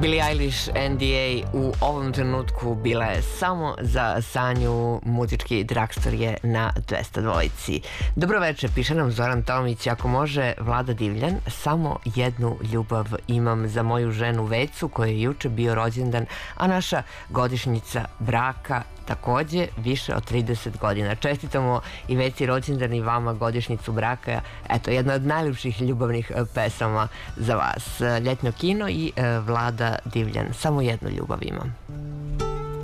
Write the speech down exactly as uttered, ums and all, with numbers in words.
Billie Eilish, N D A u ovom trenutku bila je samo za Sanju, muzički Dragstor je na dvesta dvojici. Dobro večer, piše nam Zoran Tomić, ako može Vlada Divljan, samo jednu ljubav imam za moju ženu Vecu, koja je juče bio rođendan, a naša godišnjica braka takođe više od trideset godina. Čestitamo i Veci rođendan i vama godišnjicu braka. Eto, jedna od najljepših ljubavnih pesama za vas. Ljetno kino i Vlada Divljan. Samo jednu ljubav imam.